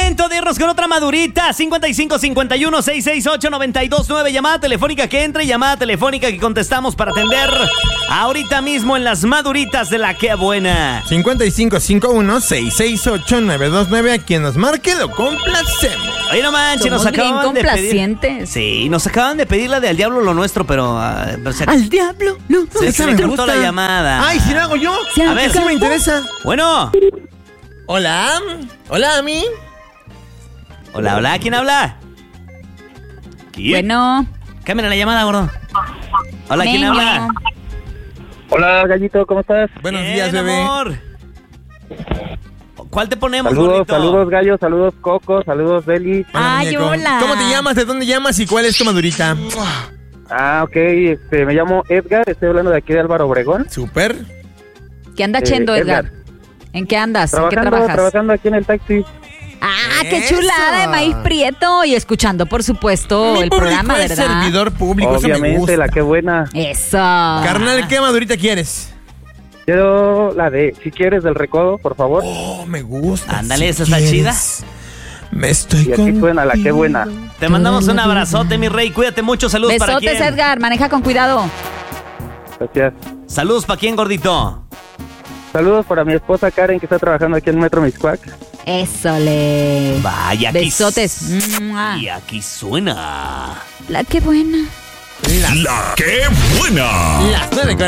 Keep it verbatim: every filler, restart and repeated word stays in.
momento de irnos con otra madurita. cincuenta y cinco cincuenta y uno seiscientos sesenta y ocho noventa y dos nueve. Llamada telefónica que entre, llamada telefónica que contestamos para atender ahorita mismo en las maduritas de la que buena. cincuenta y cinco cincuenta y uno seiscientos sesenta y ocho noventa y dos nueve. A quien nos marque lo complacemos. Oye, no manches, nos Somos bien acaban de pedir. complacientes. Sí, nos acaban de pedir la de Al Diablo lo nuestro, pero uh, se, Al diablo, no, se, esa se me me cortó gusta. la llamada. Ay, si lo hago yo. Sí, A ver, sí me interesa. Bueno. Hola, hola, a mí. Hola, hola, ¿quién habla? ¿Quién? Bueno. Cámbiale la llamada, gordo. Hola, ¿quién Venga. habla? Hola, Gallito, ¿cómo estás? Buenos Bien, días, bebé. amor. ¿Cuál te ponemos, Saludos, gordito? saludos, Gallo, saludos, Coco, saludos, Deli. Hola, Ay, muñeco. hola. ¿Cómo te llamas? ¿De dónde llamas? ¿Y cuál es tu madurita? Ah, ok, este, me llamo Edgar, estoy hablando de aquí de Álvaro Obregón. Súper. ¿Qué anda Eh, haciendo, Edgar? Edgar. ¿En qué andas? ¿En qué Trabajando, trabajas? trabajando aquí en el taxi. Ah, qué Eso. chulada de maíz prieto. Y escuchando, por supuesto, Mi el público programa, es ¿verdad? servidor público, eso me Obviamente, gusta. la que buena. Eso. Carnal, ¿qué madurita quieres? Quiero la de, si quieres, del recodo, por favor. Oh, me gusta. Ándale, si esa está quieres. Me estoy Y aquí suena la que buena. Te mandamos un abrazote, mi rey. Cuídate mucho. Saludos para Besotes, quién. Edgar. Maneja con cuidado. Gracias. Saludos para quién, gordito. Saludos para mi esposa Karen, que está trabajando aquí en Metro Miscuac. Eso le. Vaya, aquí Besotes. Mua. Y aquí suena. La que buena. La, La que buena. las nueve